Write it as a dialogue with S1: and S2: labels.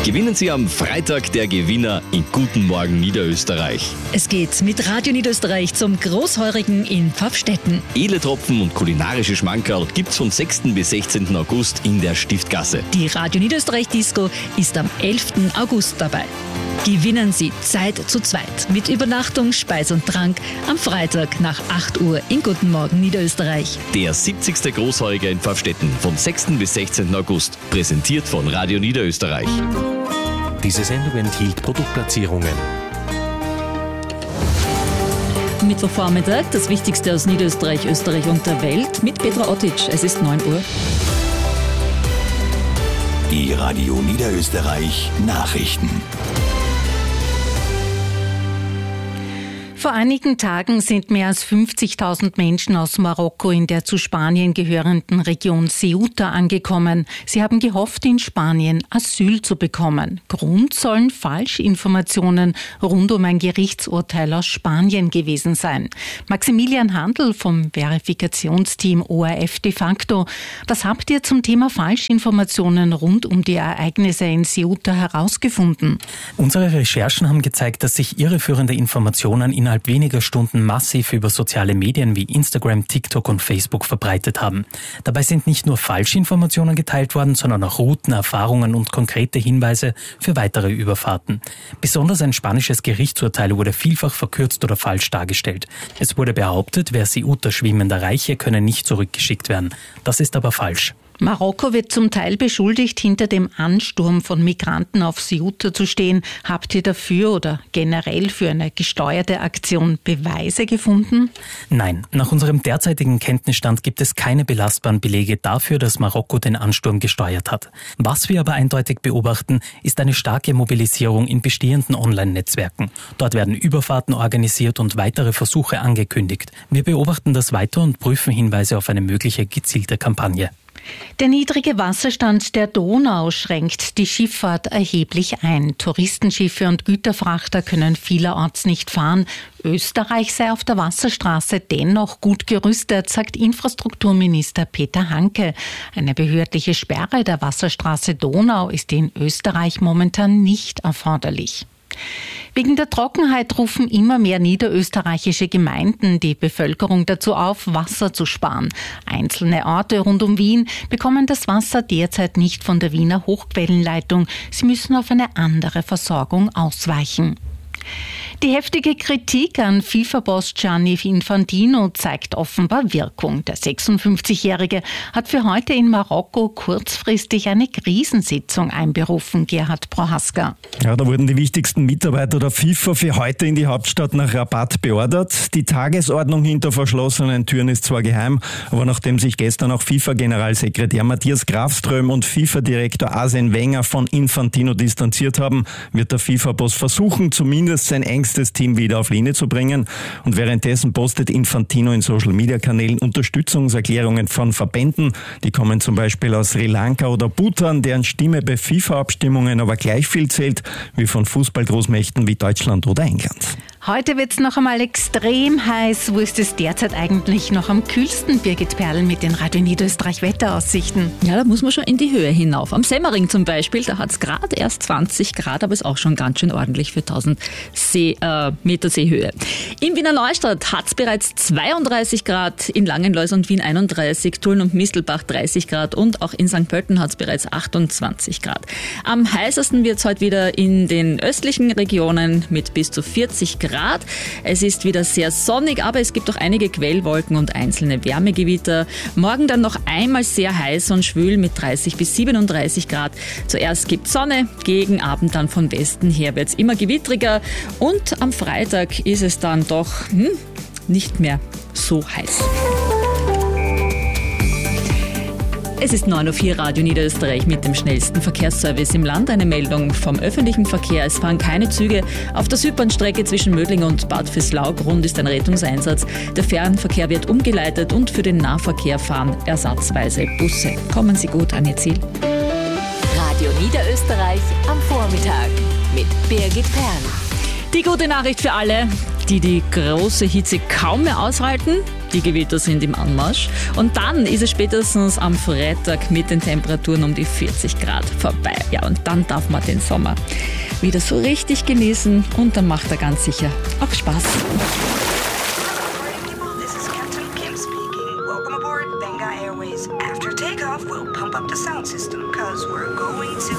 S1: Gewinnen Sie am Freitag der Gewinner in Guten Morgen Niederösterreich.
S2: Es geht mit Radio Niederösterreich zum Großheurigen in Pfaffstätten.
S1: Edle Tropfen und kulinarische Schmankerl gibt's von 6. bis 16. August in der Stiftgasse.
S2: Die Radio Niederösterreich Disco ist am 11. August dabei. Gewinnen Sie Zeit zu zweit mit Übernachtung, Speis und Trank am Freitag nach 8 Uhr in Guten Morgen Niederösterreich.
S1: Der 70. Großheuriger in Pfaffstätten vom 6. bis 16. August. Präsentiert von Radio Niederösterreich.
S3: Diese Sendung enthielt Produktplatzierungen.
S2: Mittwochvormittag, das Wichtigste aus Niederösterreich, Österreich und der Welt mit Petra Ottic. Es ist 9 Uhr.
S4: Die Radio Niederösterreich Nachrichten.
S5: Vor einigen Tagen sind mehr als 50.000 Menschen aus Marokko in der zu Spanien gehörenden Region Ceuta angekommen. Sie haben gehofft, in Spanien Asyl zu bekommen. Grund sollen Falschinformationen rund um ein Gerichtsurteil aus Spanien gewesen sein. Maximilian Handl vom Verifikationsteam ORF de facto. Was habt ihr zum Thema Falschinformationen rund um die Ereignisse in Ceuta herausgefunden?
S6: Unsere Recherchen haben gezeigt, dass sich irreführende Informationen innerhalb weniger Stunden massiv über soziale Medien wie Instagram, TikTok und Facebook verbreitet haben. Dabei sind nicht nur Falschinformationen geteilt worden, sondern auch Routen, Erfahrungen und konkrete Hinweise für weitere Überfahrten. Besonders ein spanisches Gerichtsurteil wurde vielfach verkürzt oder falsch dargestellt. Es wurde behauptet, wer Ceuta schwimmend erreiche, könne nicht zurückgeschickt werden. Das ist aber falsch.
S5: Marokko wird zum Teil beschuldigt, hinter dem Ansturm von Migranten auf Ceuta zu stehen. Habt ihr dafür oder generell für eine gesteuerte Aktion Beweise gefunden?
S6: Nein, nach unserem derzeitigen Kenntnisstand gibt es keine belastbaren Belege dafür, dass Marokko den Ansturm gesteuert hat. Was wir aber eindeutig beobachten, ist eine starke Mobilisierung in bestehenden Online-Netzwerken. Dort werden Überfahrten organisiert und weitere Versuche angekündigt. Wir beobachten das weiter und prüfen Hinweise auf eine mögliche gezielte Kampagne.
S5: Der niedrige Wasserstand der Donau schränkt die Schifffahrt erheblich ein. Touristenschiffe und Güterfrachter können vielerorts nicht fahren. Österreich sei auf der Wasserstraße dennoch gut gerüstet, sagt Infrastrukturminister Peter Hanke. Eine behördliche Sperre der Wasserstraße Donau ist in Österreich momentan nicht erforderlich. Wegen der Trockenheit rufen immer mehr niederösterreichische Gemeinden die Bevölkerung dazu auf, Wasser zu sparen. Einzelne Orte rund um Wien bekommen das Wasser derzeit nicht von der Wiener Hochquellenleitung. Sie müssen auf eine andere Versorgung ausweichen. Die heftige Kritik an FIFA-Boss Gianni Infantino zeigt offenbar Wirkung. Der 56-Jährige hat für heute in Marokko kurzfristig eine Krisensitzung einberufen. Gerhard Prohaska.
S7: Ja, da wurden die wichtigsten Mitarbeiter der FIFA für heute in die Hauptstadt nach Rabat beordert. Die Tagesordnung hinter verschlossenen Türen ist zwar geheim, aber nachdem sich gestern auch FIFA-Generalsekretär Matthias Grafström und FIFA-Direktor Arsene Wenger von Infantino distanziert haben, wird der FIFA-Boss versuchen, zumindest sein engstes Team wieder auf Linie zu bringen. Und währenddessen postet Infantino in Social-Media-Kanälen Unterstützungserklärungen von Verbänden. Die kommen zum Beispiel aus Sri Lanka oder Bhutan, deren Stimme bei FIFA-Abstimmungen aber gleich viel zählt wie von Fußballgroßmächten wie Deutschland oder England.
S5: Heute wird es noch einmal extrem heiß. Wo ist es derzeit eigentlich noch am kühlsten? Birgit Perl mit den Radio Niederösterreich Wetteraussichten.
S2: Ja, da muss man schon in die Höhe hinauf. Am Semmering zum Beispiel, da hat es gerade erst 20 Grad, aber ist auch schon ganz schön ordentlich für 1000 Meter Seehöhe. In Wiener Neustadt hat es bereits 32 Grad, in Langenlois und Wien 31, Tulln und Mistelbach 30 Grad und auch in St. Pölten hat es bereits 28 Grad. Am heißesten wird es heute wieder in den östlichen Regionen mit bis zu 40 Grad. Es ist wieder sehr sonnig, aber es gibt auch einige Quellwolken und einzelne Wärmegewitter. Morgen dann noch einmal sehr heiß und schwül mit 30 bis 37 Grad. Zuerst gibt es Sonne, gegen Abend dann von Westen her wird es immer gewittriger und am Freitag ist es dann doch nicht mehr so heiß. Es ist 9.04 Uhr, Radio Niederösterreich mit dem schnellsten Verkehrsservice im Land. Eine Meldung vom öffentlichen Verkehr. Es fahren keine Züge auf der Südbahnstrecke zwischen Mödling und Bad Vöslau. Grund ist ein Rettungseinsatz. Der Fernverkehr wird umgeleitet und für den Nahverkehr fahren ersatzweise Busse. Kommen Sie gut an Ihr Ziel.
S8: Radio Niederösterreich am Vormittag mit Birgit Perl.
S2: Die gute Nachricht für alle. die große Hitze kaum mehr aushalten. Die Gewitter sind im Anmarsch. Und dann ist es spätestens am Freitag mit den Temperaturen um die 40 Grad vorbei. Ja, und dann darf man den Sommer wieder so richtig genießen und dann macht er ganz sicher auch Spaß.
S8: This is Captain Kim speaking. Welcome aboard Benga Airways. After takeoff, we'll pump up the sound system, 'cause we're going to